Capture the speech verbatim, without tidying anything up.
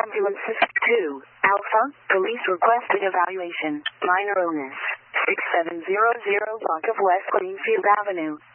ambulances. two. Alpha, police requested evaluation. Minor illness. six seven zero zero block of West Greenfield Avenue.